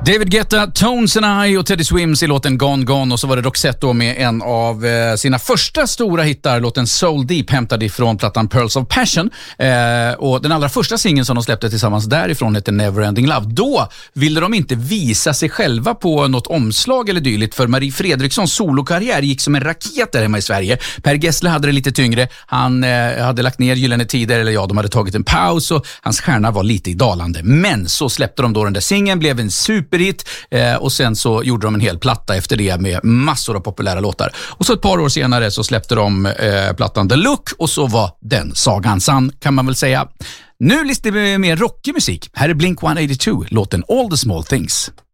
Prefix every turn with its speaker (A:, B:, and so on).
A: David Guetta, Tones and I och Teddy Swims i låten Gone Gone, och så var det Roxette då med en av sina första stora hittar, låten Soul Deep, hämtad ifrån plattan Pearls of Passion, och den allra första singeln som de släppte tillsammans därifrån heter Neverending Love. Då ville de inte visa sig själva på något omslag eller dylikt, för Marie Fredrikssons solokarriär gick som en raket där hemma i Sverige. Per Gessle hade det lite tyngre, han hade lagt ner Gyllene Tider, eller ja, de hade tagit en paus och hans stjärna var lite i dalande. Men så släppte de då den där singeln, blev en superhit, och sen så gjorde de en hel platta efter det med massor av populära låtar. Och så ett par år senare så släppte de plattan The Look, och så var den sagan sann, kan man väl säga. Nu listar vi mer rockig musik. Här är Blink-182, låten All the Small Things.